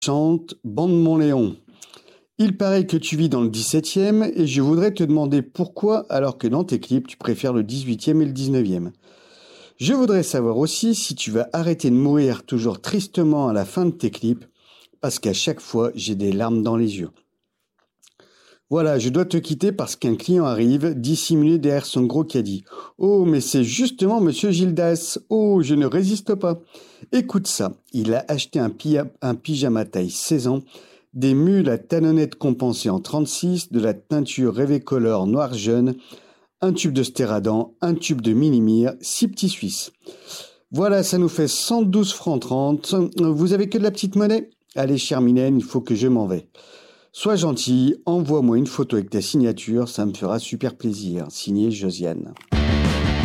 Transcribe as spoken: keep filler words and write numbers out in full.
Chante, bande mon Léon. Il paraît que tu vis dans le dix-septième et je voudrais te demander pourquoi, alors que dans tes clips, tu préfères le dix-huitième et le dix-neuvième. Je voudrais savoir aussi si tu vas arrêter de mourir toujours tristement à la fin de tes clips, parce qu'à chaque fois, j'ai des larmes dans les yeux. Voilà, je dois te quitter parce qu'un client arrive, dissimulé derrière son gros caddie. Oh, mais c'est justement Monsieur Gildas. Oh, je ne résiste pas. Écoute ça, il a acheté un, pia- un pyjama taille seize ans, des mules à talonnettes compensées en trente-six, de la teinture Revecolor noir jeune, un tube de Stéradent, un tube de Minimir, six petits Suisses. Voilà, ça nous fait cent douze francs trente. Vous avez que de la petite monnaie? Allez, chère Mylène, il faut que je m'en vais. Sois gentil, envoie-moi une photo avec ta signature, ça me fera super plaisir. Signé Josiane.